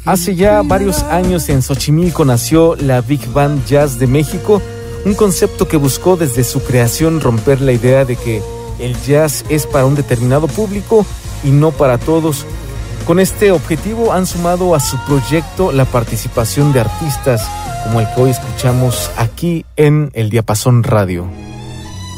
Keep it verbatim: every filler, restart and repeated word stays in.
Hace ya varios años en Xochimilco nació la Big Band Jazz de México, un concepto que buscó desde su creación romper la idea de que el jazz es para un determinado público y no para todos. Con este objetivo han sumado a su proyecto la participación de artistas como el que hoy escuchamos aquí en El Diapasón Radio.